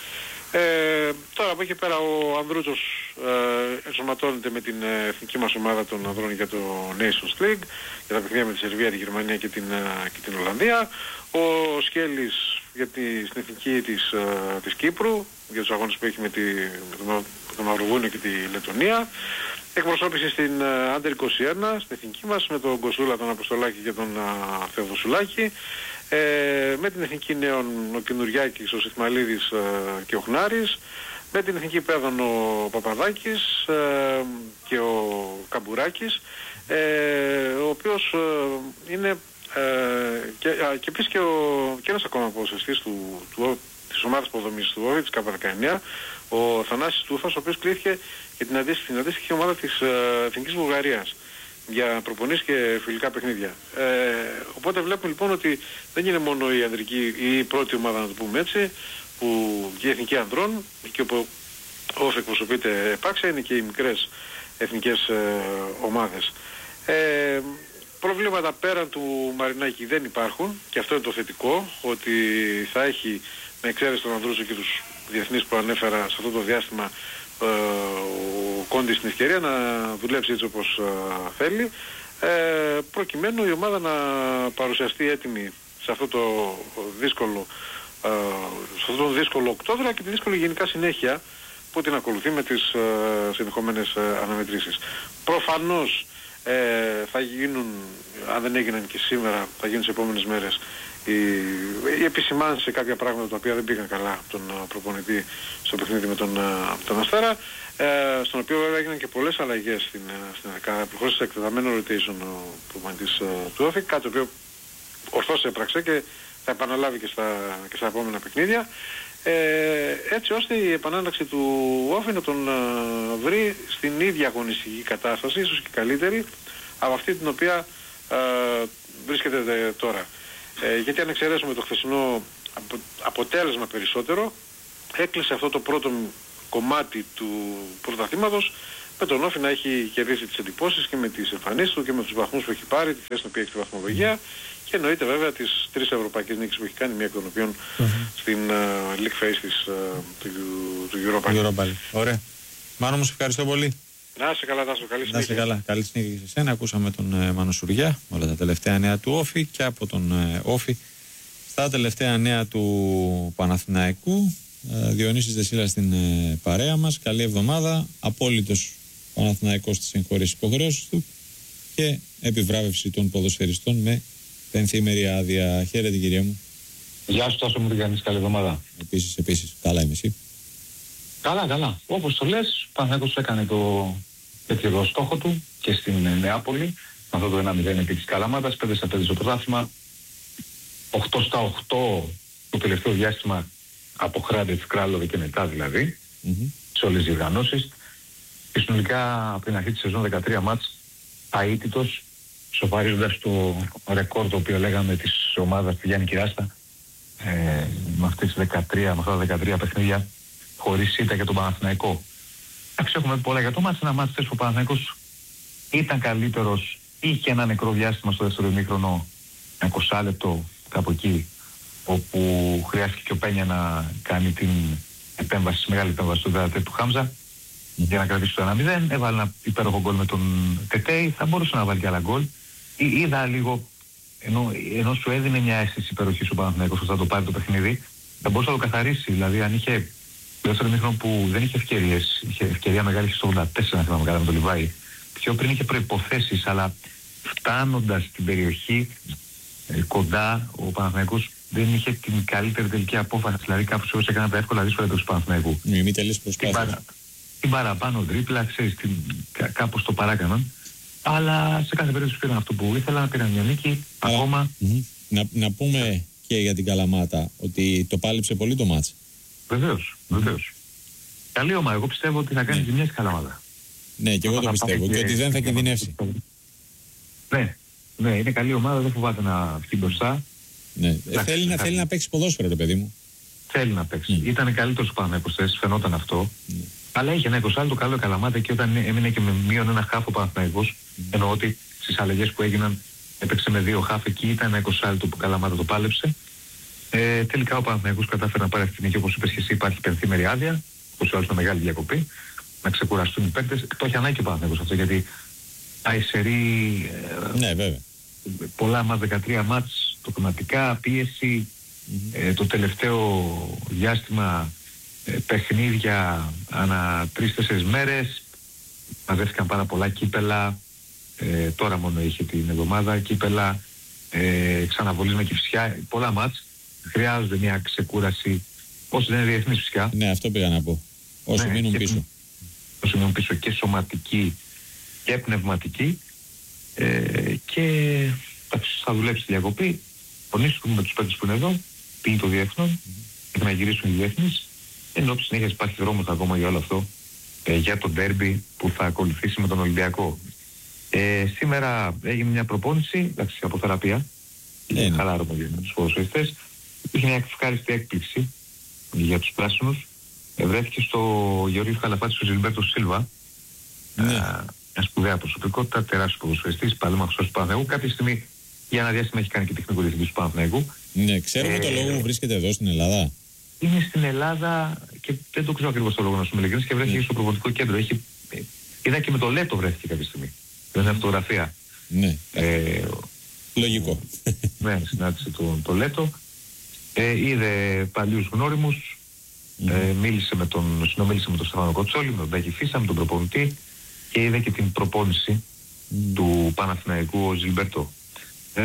Ε, τώρα από εκεί πέρα ο Ανδρούτσος ε, ενσωματώνεται με την εθνική μας ομάδα των ανδρών για το Nations League, για τα παιχνίδια με τη Σερβία, τη Γερμανία και την, και την Ολλανδία. Ο Σκέλης για τη, στην εθνική της, της Κύπρου, για τους αγώνες που έχει με, τη, με, το, με το Μαυροβούνιο και τη Λετωνία. Εκπροσώπηση στην Άντερ είκοσι ένα, στην εθνική μας, με τον Κοσούλα, τον Αποστολάκη και τον uh, Θεοδοσουλάκη. Ε, με την εθνική νέων ο Κινουριάκης, ο Σιθμαλίδης ε, και ο Χνάρης, με την εθνική παιδόν ο Παπαδάκης ε, και ο Καμπουράκης, ε, ο οποίος ε, είναι ε, και, α, και επίσης και, ο, και ένας ακόμα ποδοσφαιριστής του, του, της ομάδας ποδομής του ΟΒΙ, της Κ δεκαεννιά, ο Θανάσης Τούφας, ο οποίος κλήθηκε για την αντίστοιχη, την αντίστοιχη ομάδα της ε, Εθνικής Βουλγαρίας για προπονήσεις και φιλικά παιχνίδια. Ε, οπότε βλέπουμε λοιπόν ότι δεν είναι μόνο η ανδρική ή η πρώτη ομάδα, να το πούμε έτσι, που και η εθνική ανδρών, και όπου όσο εκπροσωπείται επάξια, είναι και οι μικρές εθνικές ε, ομάδες. Ε, προβλήματα πέραν του Μαρινάκη δεν υπάρχουν, και αυτό είναι το θετικό, ότι θα έχει, με εξαίρεση τον Ανδρούτσο και τους διεθνείς που ανέφερα σε αυτό το διάστημα, ο Κόντης στην ευκαιρία να δουλέψει έτσι όπως uh, θέλει, ε, προκειμένου η ομάδα να παρουσιαστεί έτοιμη σε αυτό το δύσκολο uh, σε αυτό το δύσκολο οκτώβριο και τη δύσκολη γενικά συνέχεια που την ακολουθεί με τις uh, συνεχόμενες uh, αναμετρήσεις. Προφανώς ε, θα γίνουν, αν δεν έγιναν και σήμερα, θα γίνουν τις επόμενες μέρες οι, οι επισημάνσεις σε κάποια πράγματα τα οποία δεν πήγαν καλά από τον uh, προπονητή στο παιχνίδι με τον, uh, τον Αστέρα, ε, στον οποίο βέβαια έγιναν και πολλές αλλαγές στην, uh, στην δεκάδα. Προχώρησε σε εκτεταμένο rotation ο προπονητής uh, του Όφη, κάτι το οποίο ορθώς έπραξε και θα επαναλάβει και στα, και στα επόμενα παιχνίδια, ε, έτσι ώστε η επανάλαξη του Όφη να τον uh, βρει στην ίδια αγωνιστική κατάσταση, ίσως και καλύτερη από αυτή την οποία uh, βρίσκεται τώρα. Ε, γιατί αν εξαιρέσουμε το χθεσινό απο, αποτέλεσμα περισσότερο, έκλεισε αυτό το πρώτο κομμάτι του πρωταθλήματος με τον Όφη να έχει κερδίσει τις εντυπώσεις και με τις εμφανίσεις του και με τους βαθμούς που έχει πάρει, τη θέση την οποία έχει στη βαθμολογία, και εννοείται βέβαια τις τρεις ευρωπαϊκές νίκες που έχει κάνει, μία εκ των οποίων mm-hmm. στην uh, League Phase της, uh, του, του Europa League. Europa League. Ωραία. Μάνο μου, σε ευχαριστώ πολύ. Να είσαι καλά, Τάσο. Καλή συνέχεια. Να είσαι καλά. Καλή συνέχεια και σε εσένα. Ακούσαμε τον ε, Μάνο Σουριά, όλα τα τελευταία νέα του Όφη, και από τον ε, Όφη στα τελευταία νέα του Παναθηναϊκού. Ε, Διονύσης Δεσίλα στην ε, παρέα μας. Καλή εβδομάδα. Απόλυτος Παναθηναϊκός στις εγχώριες υποχρεώσεις του και επιβράβευση των ποδοσφαιριστών με πενθήμερη άδεια. Χαίρετε, κυρία μου. Γεια σου, Τάσο μου, τι κάνεις? Καλή εβδομάδα. Επίσης, επίσης. Καλά είμαι, εσύ? Καλά, καλά. Όπως το λες, ο Παναθηναϊκός έκανε το τέτοιο στόχο του και στην Νεάπολη. Με αυτό το ένα μηδέν επί της Καλαμάτας, πέντε στα πέντε στο πρωτάθλημα, οκτώ στα οκτώ το τελευταίο διάστημα από Χράντετ, Κράλοβε και μετά δηλαδή, mm-hmm. σε όλες τις διοργανώσεις. Και συνολικά από την αρχή της σεζόν δεκατρία μάτς, αίτητος, σοβαρίζοντας το ρεκόρ το οποίο λέγαμε της ομάδας του Γιάννη Κυράστα, ε, με αυτές δεκατρία, με αυτά τα δεκατρία παιχνίδια, χωρίς ήττα για τον Παναθηναϊκό. Εντάξει, έχουμε πολλά για το μάτς. Ένα μάτς που ο Παναθηναϊκός ήταν καλύτερος, είχε ένα νεκρό διάστημα στο δεύτερο ημίχρονο, είκοσι λεπτό κάπου εκεί, όπου χρειάστηκε και ο Πένια να κάνει την επέμβαση, μεγάλη επέμβαση του δέατερ του Χάμζα, για να κρατήσει το ένα μηδέν. Έβαλε ένα υπέροχο γκολ με τον Τετέι, θα μπορούσε να βάλει και άλλα γκολ. Είδα λίγο, ενώ, ενώ σου έδινε μια αίσθηση υπεροχής ο Παναθηναϊκός ώστε να το πάρει το παιχνίδι, θα μπορούσε να το καθαρίσει. Δηλαδή, αν είχε το δεύτερο μήχρονο που δεν είχε ευκαιρίες, είχε ευκαιρία μεγάλη στο ογδόντα τέσσερα, θυμάμαι καλά, με τον Λιβάη. Πιο πριν είχε προϋποθέσεις, αλλά φτάνοντας στην περιοχή ε, κοντά, ο Παναθηναϊκός δεν είχε την καλύτερη τελική απόφαση. Δηλαδή, κάπως όσο έκανε τα εύκολα δύσκολα του Παναθηναϊκού. Μη, μη τελείς προσπάθεια. Την, παρα, την παραπάνω τρίπλα, ξέρεις, την, κά, κάπως το παράκαναν. Αλλά σε κάθε περίπτωση πήραν αυτό που ήθελαν, πήραν μια νίκη. Αλλά, ακόμα. Mm-hmm. Να, να πούμε και για την Καλαμάτα ότι το πάλεψε πολύ το μάτς. Βεβαίως, βεβαίως. Καλή ομάδα. Εγώ πιστεύω ότι θα κάνει ζημιά στη Καλαμάτα. Ναι, και εγώ το πιστεύω. Και, και ότι δεν θα κινδυνεύσει. Ναι, ναι, είναι καλή ομάδα, δεν φοβάται να βγει μπροστά. Ναι. Ε, θέλει, να, θέλει να παίξει ποδόσφαιρο, το παιδί μου. Θέλει να παίξει. Mm. Ήταν καλύτερος ο Παναθηναϊκός, φαινόταν αυτό. Mm. Αλλά είχε ένα είκοσι το καλό Καλαμάτα και όταν έμεινε και με μείον ένα χάφ ο Παναθηναϊκός, mm. εννοώ ότι στις αλλαγές που έγιναν έπαιξε με δύο χάφ, εκεί ήταν ένα είκοσι που Καλαμάτα το πάλεψε. Ε, τελικά ο Παναθηναϊκός κατάφερε να πάρει αυτή την νίκη, όπως είπες και εσύ, υπάρχει πενθήμερη άδεια, όπως άλλως με μεγάλη διακοπή, να ξεκουραστούν οι παίκτες. Το έχει ανάγκη ο Παναθηναϊκός αυτό, γιατί πάει σερί, ε, ναι, βέβαια. πολλά μάτς, δεκατρία μάτς, τοκματικά, πίεση, mm-hmm. ε, το τελευταίο διάστημα ε, παιχνίδια ανά τρεις-τέσσερις μέρες, μαζεύτηκαν πάρα πολλά κύπελα, ε, τώρα μόνο είχε την εβδομάδα, κύπελα, ε, ξαναβολής με Κηφισιά, πολλά μάτς. Χρειάζονται μια ξεκούραση, όσο δεν είναι διεθνής φυσικά. Ναι, αυτό πήγα να πω. Όσο ναι, μείνουν πίσω. Όσο μείνουν πίσω και σωματική και πνευματική. Ε, και θα δουλέψει τη διακοπή. Πονήσουμε με τους παίκτες που είναι εδώ, πήγε το διεθνών, mm-hmm. να γυρίσουν οι διεθνείς. Εν όψη συνέχεια υπάρχει δρόμος ακόμα για όλο αυτό, ε, για το ντέρμπι που θα ακολουθήσει με τον Ολυμπιακό. Ε, σήμερα έγινε μια προπόνηση, εντάξει, από θεραπεία. Είναι χαλάρωμα για τους ποδοσφαιριστές. Είχε μια ευχάριστη έκπληξη για τους πράσινους. Βρέθηκε στο Γεωργίου Καλαφάτη ο Ζιλμπέρτο Σίλβα. Ναι. Α, μια σπουδαία προσωπικότητα, τεράστιος ποδοσφαιριστής, παλέμαχος του Παναθηναϊκού. Κάποια στιγμή για ένα διάστημα έχει κάνει και τεχνικό διευθυντή του Παναθηναϊκού. Ναι, ξέρουμε ε, το λόγο που βρίσκεται εδώ στην Ελλάδα. Είναι στην Ελλάδα και δεν το ξέρω ακριβώς το λόγο να σου μιλήσω και βρέθηκε mm. στο προπονητικό κέντρο. Έχει, ε, είδα και με το Λέτο βρέθηκε κάποια στιγμή. Δεν είναι φωτογραφία. Ναι. Ε, Λογικό. Ναι, συνάντησε το, το Λέτο. Ε, είδε παλιούς γνώριμους, mm-hmm. ε, μίλησε με τον, συνομίλησε με τον Στεφάνο Κοτσόλη, με τον Μπέκη Φίσα, με τον προπονητή και είδε και την προπόνηση mm. του Παναθηναϊκού ο Ζιλμπέρτο. Ε,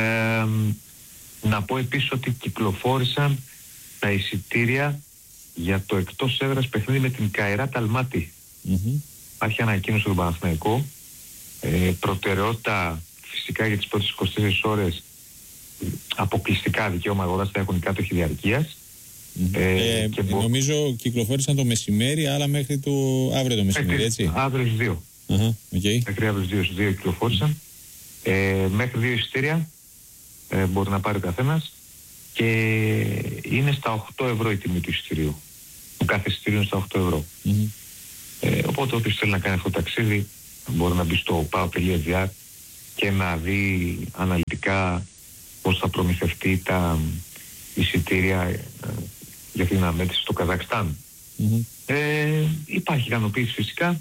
να πω επίσης ότι κυκλοφόρησαν τα εισιτήρια για το εκτός έδρας παιχνίδι με την Καϊράτ Αλμάτι. Mm-hmm. Υπάρχει ανακοίνωση του Παναθηναϊκού, ε, προτεραιότητα φυσικά για τις πρώτες είκοσι τέσσερις ώρες, αποκλειστικά δικαίωμα αγοράς θα έχουν οι κάτοχοι διαρκείας. Mm-hmm. Ε, ε, και μπο... Νομίζω κυκλοφόρησαν το μεσημέρι, αλλά μέχρι το αύριο το μεσημέρι, μέχρι, έτσι. Αύριο στις δύο. Uh-huh, okay. Μέχρι αύριο στις δύο, στις δύο κυκλοφόρησαν. Ε, μέχρι δύο εισιτήρια ε, μπορεί να πάρει ο καθένας και είναι στα οκτώ ευρώ η τιμή του εισιτηρίου. Το κάθε εισιτήριο είναι στα οκτώ ευρώ. Mm-hmm. Ε, οπότε όποιος θέλει να κάνει αυτό το ταξίδι μπορεί να μπει στο πάο τελεία τζι άρ και να δει αναλυτικά πώς θα προμηθευτεί τα εισιτήρια ε, για την αναμέτρηση στο Καζακστάν. Mm-hmm. Ε, υπάρχει ικανοποίηση φυσικά.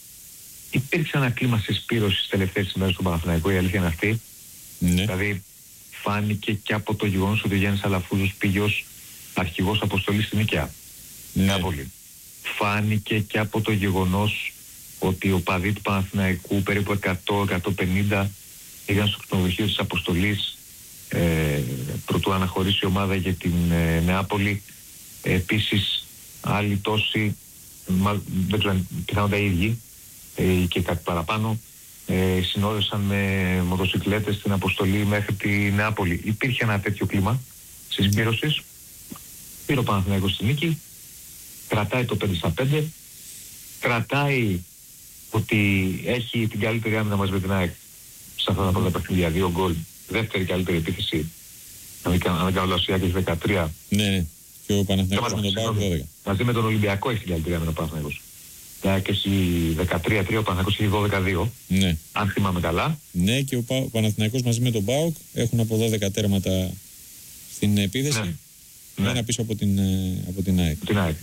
Υπήρξε ένα κλίμα συσπήρωσης στις τελευταίες ημέρες του Παναθηναϊκού, η αλήθεια είναι αυτή. Mm-hmm. Δηλαδή φάνηκε και από το γεγονός ότι ο Γιάννης Αλαφούζος πήγε ως αρχηγός αποστολής στην Νίκαια. Mm-hmm. Φάνηκε και από το γεγονός ότι ο παδί του Παναθηναϊκού περίπου εκατό με εκατόν πενήντα πήγαν στο ξενοδοχείο της αποστολής ε, προτού αναχωρήσει η ομάδα για την ε, Νεάπολη. Ε, επίσης άλλοι τόσοι, μα, δεν ξέρω αν πιθανόντα οι ίδιοι ε, και κάτι παραπάνω, ε, συνόδευσαν με μοτοσυκλέτες στην αποστολή μέχρι τη Νεάπολη. Υπήρχε ένα τέτοιο κλίμα συσπήρωσης. Πήρε ο Παναθηναϊκός στη νίκη, κρατάει το πέντε στα πέντε, κρατάει ότι έχει την καλύτερη άμυνα μαζί με την ΑΕΚ σε αυτά τα πρώτα παιχνίδια, δύο γκολ, δεύτερη καλύτερη επίθεση. Αν δεν κάνω λάθος, η ΑΕΚ έχει δεκατρία. Ναι, ναι. Και ο Παναθηναϊκός με τον ΠΑΟΚ δώδεκα. Μαζί με τον Ολυμπιακό έχει την καλύτερη άμυνα ο Παναθηναϊκός. Η ΑΕΚ έχει δεκατρία τρία, ο Παναθηναϊκός έχει δώδεκα δύο. Ναι. Αν θυμάμαι καλά. Ναι, και ο Παναθηναϊκός μαζί με τον ΠΑΟΚ έχουν από δώδεκα τέρματα στην επίθεση. Ναι. Ένα ναι. πίσω από την, από την ΑΕΚ. Την ΑΕΚ.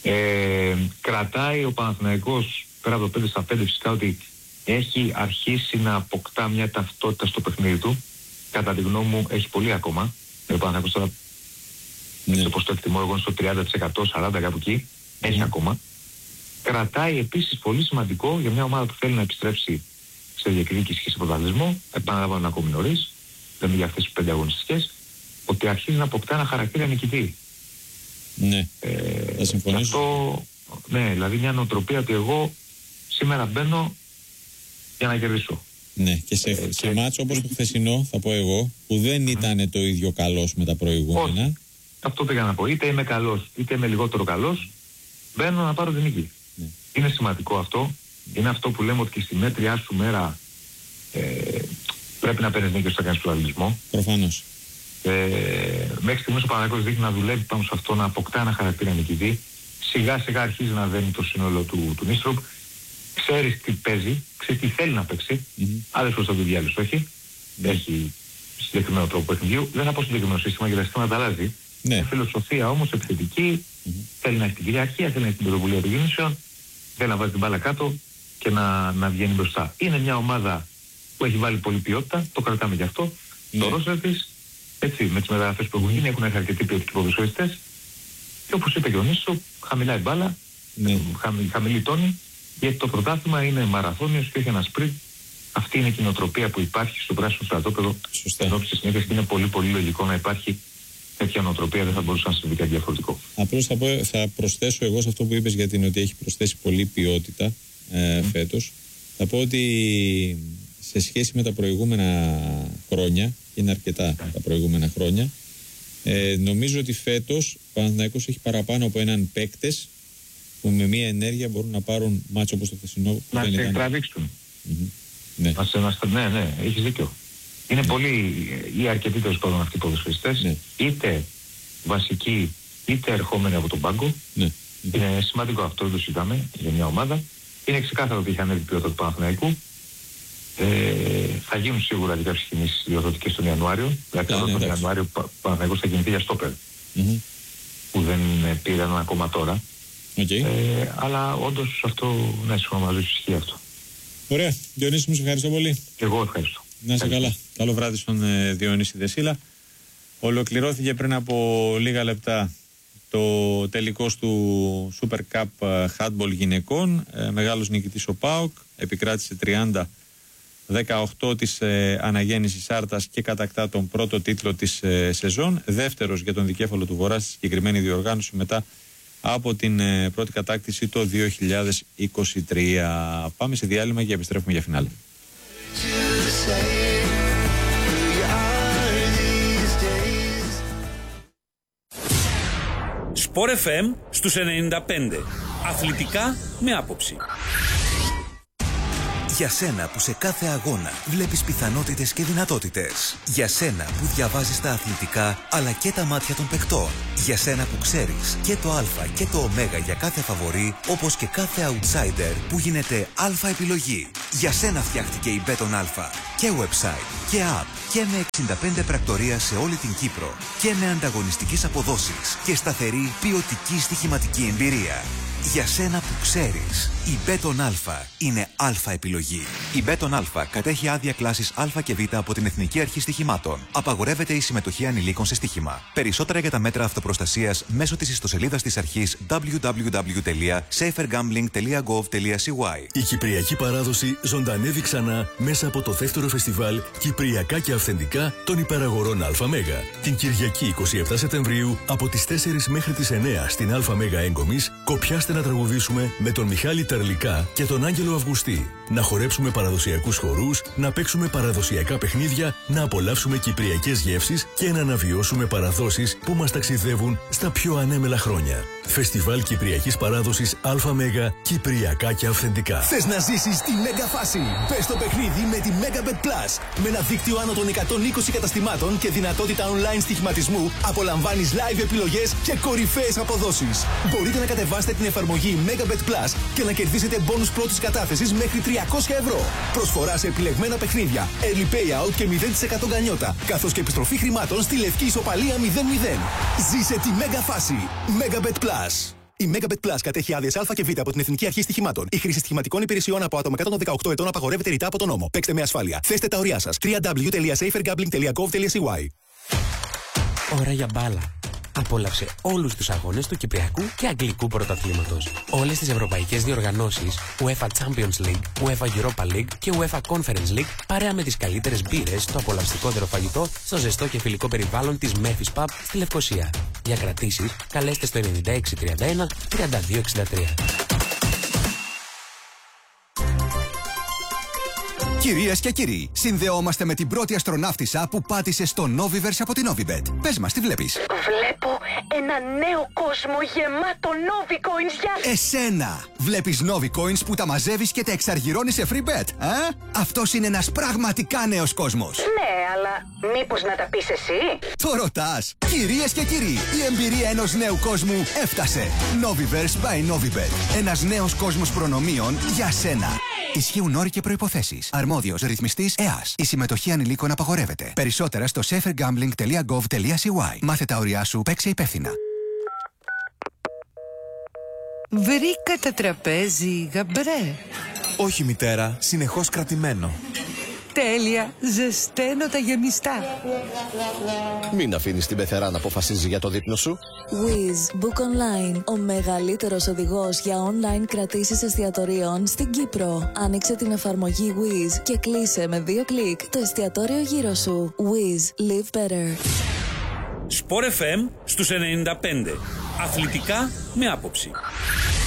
Ε, κρατάει ο Παναθηναϊκός πέρα από το πέντε στα πέντε φυσικά ότι έχει αρχίσει να αποκτά μια ταυτότητα στο παιχνίδι του. Κατά τη γνώμη μου έχει πολύ ακόμα. Ο Παναθηναϊκός τώρα, ναι. όπως το εκτιμώ εγώ, στο τριάντα τοις εκατό, σαράντα τοις εκατό κάπου εκεί. Έχει ναι. ακόμα. Κρατάει επίσης πολύ σημαντικό για μια ομάδα που θέλει να επιστρέψει σε διεκδίκηση και σε πρωταθλητισμό. Επαναλαμβάνω ακόμη νωρίς, δεν είναι για αυτές τις πέντε αγωνιστικές, ότι αρχίζει να αποκτά ένα χαρακτήρα νικητή. Ναι, ε, θα συμφωνήσω. Αυτό, ναι, δηλαδή μια νοοτροπία ότι εγώ σήμερα μπαίνω για να κερδίσω. Ναι, και σε, ε, σε και... μάτσο όπως το χθεσινό, θα πω εγώ, που δεν ήταν το ίδιο καλός με τα προηγούμενα. Όχι. Αυτό πήγα να πω. Είτε είμαι καλός, είτε είμαι λιγότερο καλός, μπαίνω να πάρω την νίκη. Ναι. Είναι σημαντικό αυτό. Είναι αυτό που λέμε ότι και στη μέτριά σου μέρα ε, πρέπει να παίρνεις νίκη ώστε να κάνεις πλουραλισμό. Προφανώς. Ε, μέχρι στιγμής ο Παναθηναϊκός δείχνει να δουλεύει πάνω σε αυτό, να αποκτά ένα χαρακτήρα νικητή. Σιγά σιγά αρχίζει να δένει το σύνολο του, του Νίστροπ. Ξέρεις τι παίζει, ξέρεις τι θέλει να παίξει. Mm-hmm. Άλλες φορές θα το διάλυσει, όχι. Mm-hmm. Έχει συγκεκριμένο τρόπο παιχνιδιού. Δεν θα πω συγκεκριμένο σύστημα γιατί τα συστήματα αλλάζει. Ναι. Με φιλοσοφία όμως επιθετική, mm-hmm. θέλει να έχει την κυριαρχία, θέλει να έχει την πρωτοβουλία των κινήσεων, θέλει να βάζει την μπάλα κάτω και να, να βγαίνει μπροστά. Είναι μια ομάδα που έχει βάλει πολλή ποιότητα, το κρατάμε γι' αυτό. Ναι. Το ρόστερ της, έτσι, με τις μεταγραφές που έχουν γίνει, έχουν έρθει αρκετοί ποιοτικοί ποδοσφαιριστές. Και όπως είπε και ο Νίσο, χαμηλά η μπάλα, ναι. χαμη, χαμηλή τόνη, γιατί το πρωτάθλημα είναι μαραθώνιος και όχι ένα σπριν. Αυτή είναι η κοινοτροπία που υπάρχει στο πράσινο στρατόπεδο. Ενώπιση της συνέχειας και είναι πολύ πολύ λογικό να υπάρχει τέτοια νοοτροπία, δεν θα μπορούσε να συμβεί κάτι διαφορετικό. Απλώς θα, πω, θα προσθέσω εγώ σε αυτό που είπες για την ότι έχει προσθέσει πολλή ποιότητα ε, mm. φέτος. Θα πω ότι σε σχέση με τα προηγούμενα χρόνια, είναι αρκετά yeah. τα προηγούμενα χρόνια, ε, νομίζω ότι φέτος ο Παναθηναϊκός έχει παραπάνω από έναν παίκτες που με μία ενέργεια μπορούν να πάρουν μάτσο όπως το χθεσινό. Να σε τραβήξουν. Mm-hmm. Ναι. Να σε, να, ναι, ναι, έχεις δίκιο. Είναι ναι. πολύ ή αρκετοί τέλος πάντων αυτοί οι ποδοσφαιριστές, ναι. είτε βασικοί είτε ερχόμενοι από τον πάγκο. Ναι. Είναι σημαντικό αυτό, δεν το συζητάμε για μια ομάδα. Είναι ξεκάθαρο ότι έχει ανέβει η ποιότητα του Παναθηναϊκού. Ε, θα γίνουν σίγουρα και κάποιες κινήσεις διορθωτικές τον Ιανουάριο. Δηλαδή yeah, τον Ιανουάριο ο Παναθηναϊκός θα κινηθεί για στόπερ. Mm-hmm. Που δεν πήραν ακόμα τώρα. Okay. Ε, αλλά όντως αυτό, ναι, συμφωνώ μαζί σου, ισχύει αυτό. Ωραία. Διονύση μου, σε ευχαριστώ πολύ. Και εγώ ευχαριστώ. Να είσαι καλά. Καλό βράδυ στον ε, Διονύση Δεσίλα. Ολοκληρώθηκε πριν από λίγα λεπτά το τελικός του Super Cup Handball γυναικών. Ε, μεγάλος νικητής ο ΠΑΟΚ. Επικράτησε τριάντα δεκαοκτώ της ε, αναγέννησης Άρτας και κατακτά τον πρώτο τίτλο της ε, σεζόν. Δεύτερος για τον δικέφαλο του Βορρά στη συγκεκριμένη διοργάνωση μετά από την ε, πρώτη κατάκτηση το δύο χιλιάδες είκοσι τρία. Πάμε σε διάλειμμα και επιστρέφουμε για φινάλε. Σπορ εφ εμ στους ενενήντα πέντε. Αθλητικά με άποψη. Για σένα που σε κάθε αγώνα βλέπεις πιθανότητες και δυνατότητες. Για σένα που διαβάζεις τα αθλητικά αλλά και τα μάτια των παικτών. Για σένα που ξέρεις και το α και το ω για κάθε φαβορί, όπως και κάθε outsider που γίνεται α επιλογή. Για σένα φτιάχτηκε η Μπέτον Α. Και website και app και με εξήντα πέντε πρακτορία σε όλη την Κύπρο. Και με ανταγωνιστικές αποδόσεις και σταθερή ποιοτική στοιχηματική εμπειρία. Για σένα που ξέρεις, η Μπέτον Α είναι α επιλογή. Η Μπέτον Α κατέχει άδεια κλάσης Α και Β από την Εθνική Αρχή Στοιχημάτων. Απαγορεύεται η συμμετοχή ανηλίκων σε στοίχημα. Περισσότερα για τα μέτρα αυτοπροστασίας μέσω της ιστοσελίδας της αρχής double-u double-u double-u τελεία safer gambling τελεία gov τελεία c y. Η κυπριακή παράδοση ζωντανεύει ξανά μέσα από το δεύτερο φεστιβάλ Κυπριακά και Αυθεντικά των Υπεραγορών ΑΜ. Την Κυριακή εικοστή εβδόμη Σεπτεμβρίου από τις τέσσερις μέχρι τις εννέα στην ΑΜ Έγκομης, κοπιάστε να τραγουδήσουμε με τον Μιχάλη Τερλικά και τον Άγγελο Αυγουστή. Να χορέψουμε παραδοσιακούς χορούς, να παίξουμε παραδοσιακά παιχνίδια, να απολαύσουμε κυπριακές γεύσεις και να αναβιώσουμε παραδόσεις που μας ταξιδεύουν στα πιο ανέμελα χρόνια. Φεστιβάλ Κυπριακής Παράδοσης ΑΜ Κυπριακά και Αυθεντικά. Θες να ζήσεις τη μέγα φάση? Μπες στο παιχνίδι με τη Megabet Plus. Με ένα δίκτυο άνω των εκατόν είκοσι καταστημάτων και δυνατότητα online στοιχηματισμού, απολαμβάνεις live επιλογές και κορυφαίες αποδόσεις. Μπορείτε να κατεβάσετε την εφαρμογή Megabet Plus και να κερδίσετε μπόνους πρώτης κατάθεσης μέχρι τριακόσια ευρώ. Προσφορά σε επιλεγμένα παιχνίδια, early payout και μηδέν τοις εκατό γκανιότα, καθώς και επιστροφή χρημάτων στη λευκή ισοπαλία μηδέν μηδέν. Ζήσε τη μέγα φάση. Megabet Plus. Η Megabet Plus κατέχει άδειες Α και Β από την Εθνική Αρχή Στοιχημάτων. Η χρήση στοιχηματικών υπηρεσιών από άτομα κάτω των δεκαοκτώ ετών απαγορεύεται ρητά από τον νόμο. Παίξτε με ασφάλεια. Θέστε τα ωριά σας. double-u double-u double-u τελεία safer gambling τελεία gov τελεία c y. Ώρα για μπάλα. Απόλαυσε όλους τους αγώνες του Κυπριακού και Αγγλικού Πρωταθλήματος. Όλες τις ευρωπαϊκές διοργανώσεις, UEFA Champions League, UEFA Europa League και UEFA Conference League, παρέα με τις καλύτερες μπύρες, το απολαυστικότερο φαγητό, στο ζεστό και φιλικό περιβάλλον της Memphis Pub στη Λευκοσία. Για κρατήσεις, καλέστε στο ενενήντα έξι τριάντα ένα τριάντα δύο εξήντα τρία. Κυρίες και κύριοι, συνδεόμαστε με την πρώτη αστροναύτισσα που πάτησε στο Noviverse από την Novibet. Πες μας, τι βλέπεις? Βλέπω ένα νέο κόσμο γεμάτο Novicoins για... Εσένα! Βλέπεις Novicoins που τα μαζεύεις και τα εξαργυρώνεις σε free bet, ε? Αυτός είναι ένας πραγματικά νέος κόσμος. Ναι, αλλά μήπως να τα πεις εσύ? Το ρωτάς! Κυρίες και κύριοι, η εμπειρία ενός νέου κόσμου έφτασε. Noviverse by Novibet. Ένας νέος κόσμος προνομίων για σένα. Ισχύουν όροι και προϋποθέσεις. Αρμόδιος ρυθμιστής ΕΑΣ. Η συμμετοχή ανηλίκων απαγορεύεται. Περισσότερα στο safer gambling dot gov dot c y. Μάθε τα όρια σου, παίξε υπεύθυνα. Βρήκα τα τραπέζι, γαμπρέ. Όχι μητέρα, συνεχώς κρατημένο. Τέλεια, ζεσταίνω τα γεμιστά. Μην αφήνεις την πεθερά να αποφασίζει για το δείπνο σου. Wizz Book Online, ο μεγαλύτερος οδηγός για online κρατήσεις εστιατορίων στην Κύπρο. Άνοιξε την εφαρμογή Wizz και κλείσε με δύο κλικ το εστιατόριο γύρω σου. Wizz, live better. Sport εφ εμ στους ενενήντα πέντε. Αθλητικά με άποψη.